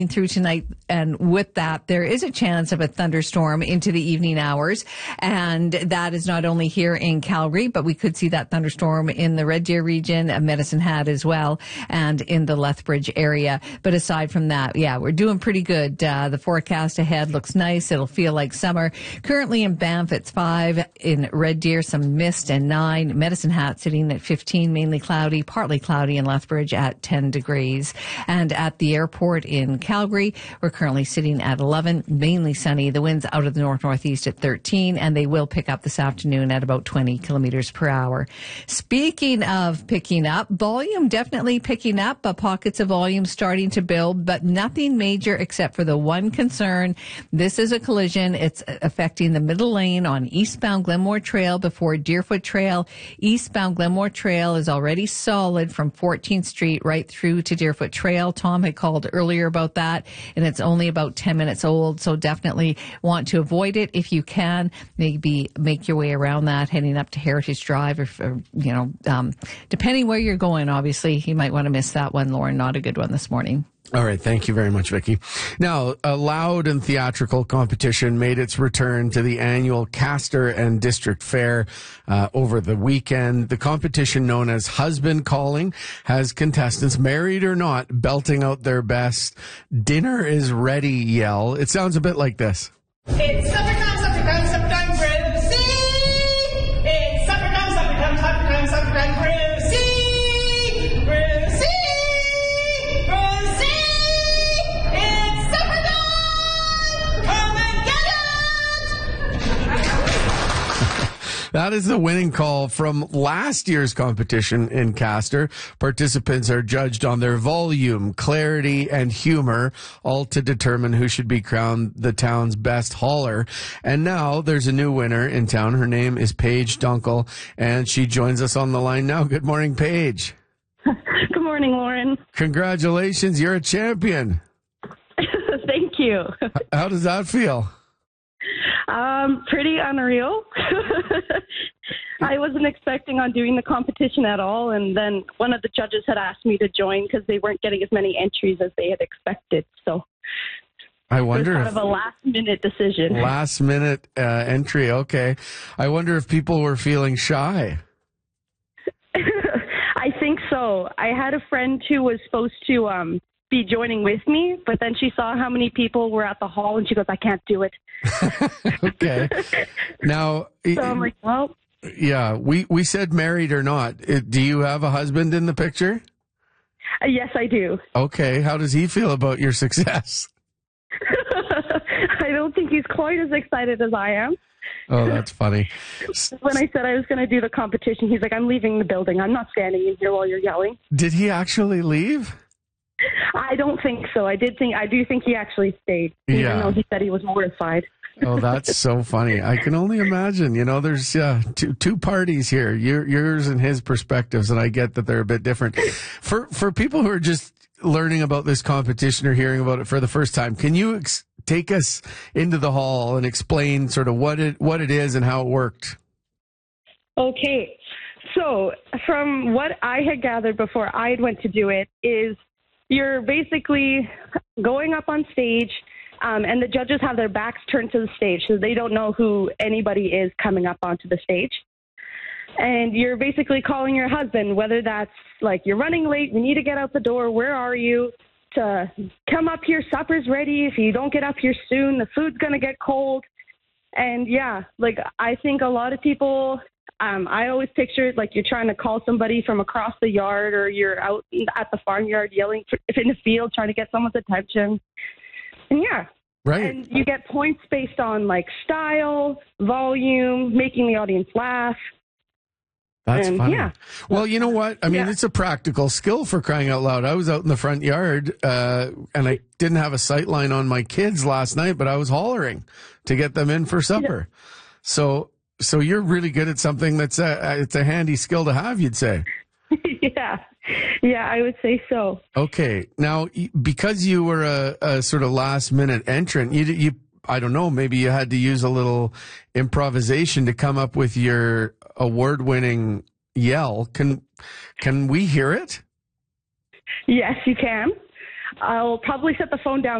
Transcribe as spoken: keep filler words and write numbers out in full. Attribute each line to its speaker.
Speaker 1: through tonight, and with that there is a chance of a thunderstorm into the evening hours, and that is not only here in Calgary, but we could see that thunderstorm in the Red Deer region, Medicine Hat as well, and in the Lethbridge area. But aside from that, yeah, we're doing pretty good. Uh, the forecast ahead looks nice. It'll feel like summer. Currently in Banff it's five, in Red Deer some mist and nine, Medicine Hat sitting at fifteen, mainly cloudy, partly cloudy in Lethbridge at ten degrees, and at the airport in Calgary, we're currently sitting at eleven, mainly sunny. The winds out of the north-northeast at thirteen, and they will pick up this afternoon at about twenty kilometers per hour. Speaking of picking up, volume definitely picking up, but pockets of volume starting to build, but nothing major except for the one concern. This is a collision. It's affecting the middle lane on eastbound Glenmore Trail before Deerfoot Trail. Eastbound Glenmore Trail is already solid from fourteenth Street right through to Deerfoot Trail. Tom had called earlier about that. That, and it's only about ten minutes old, so definitely want to avoid it if you can. Maybe make your way around that, heading up to Heritage Drive, or, or you know, um, depending where you're going, obviously, you might want to miss that one, Lauren. Not a good one this morning.
Speaker 2: All right. Thank you very much, Vicki. Now, a loud and theatrical competition made its return to the annual Castor and District Fair uh, over the weekend. The competition, known as Husband Calling, has contestants, married or not, belting out their best "Dinner is ready" yell. It sounds a bit like this.
Speaker 3: It's supper time, supper time, supper time, Brucey! It's supper time, supper time, supper time, supper time, Brucey! Brucey! Brucey! It's supper time! Come and get it!
Speaker 2: That is the winning call from last year's competition in Castor. Participants are judged on their volume, clarity, and humor, all to determine who should be crowned the town's best hauler. And now there's a new winner in town. Her name is Paige Dunkel, and she joins us on the line now. Good morning, Paige.
Speaker 4: Good morning, Lauren.
Speaker 2: Congratulations. You're a champion.
Speaker 4: Thank you.
Speaker 2: How does that feel?
Speaker 4: Um, pretty unreal. I wasn't expecting on doing the competition at all, and then one of the judges had asked me to join because they weren't getting as many entries as they had expected. So
Speaker 2: I wonder
Speaker 4: it was kind
Speaker 2: if
Speaker 4: of a last-minute decision.
Speaker 2: Last-minute uh, entry. Okay. I wonder if people were feeling shy.
Speaker 4: I think so. I had a friend who was supposed to um, be joining with me, but then she saw how many people were at the hall, and she goes, "I can't do it."
Speaker 2: Okay. Now,
Speaker 4: so I'm like, well,
Speaker 2: yeah, we, we said married or not. Do you have a husband in the picture?
Speaker 4: uh, yes, I do.
Speaker 2: Okay. How does he feel about your success?
Speaker 4: I don't think he's quite as excited as I am.
Speaker 2: Oh, that's funny.
Speaker 4: When I said I was going to do the competition, he's like, "I'm leaving the building. I'm not standing in here while you're yelling."
Speaker 2: Did he actually leave?
Speaker 4: I don't think so. I did think, I do think he actually stayed, even
Speaker 2: Yeah.
Speaker 4: though he said he was mortified.
Speaker 2: Oh, that's so funny. I can only imagine, you know, there's uh, two, two parties here, your, yours and his perspectives, and I get that they're a bit different. For, for people who are just learning about this competition or hearing about it for the first time, can you ex- take us into the hall and explain sort of what it, what it is and how it worked?
Speaker 4: Okay. So from what I had gathered before I went to do it is you're basically going up on stage, um, and the judges have their backs turned to the stage, so they don't know who anybody is coming up onto the stage. And you're basically calling your husband, whether that's like, "You're running late, we need to get out the door, where are you?" to "Come up here, supper's ready. If you don't get up here soon, the food's going to get cold." And yeah, like I think a lot of people... Um, I always picture it like you're trying to call somebody from across the yard, or you're out at the farmyard yelling for, if in the field trying to get someone's attention. And yeah.
Speaker 2: Right.
Speaker 4: And you get points based on like style, volume, making the audience laugh.
Speaker 2: That's
Speaker 4: and,
Speaker 2: funny.
Speaker 4: Yeah.
Speaker 2: Well, you know what? I mean,
Speaker 4: yeah.
Speaker 2: it's a practical skill, for crying out loud. I was out in the front yard, uh, and I didn't have a sight line on my kids last night, but I was hollering to get them in for supper. Yeah. So, so you're really good at something that's a, it's a handy skill to have, you'd say.
Speaker 4: Yeah. Yeah, I would say so.
Speaker 2: Okay. Now, because you were a, a sort of last minute entrant, you, you, I don't know, maybe you had to use a little improvisation to come up with your award winning yell. Can, can we hear it?
Speaker 4: Yes, you can. I'll probably set the phone down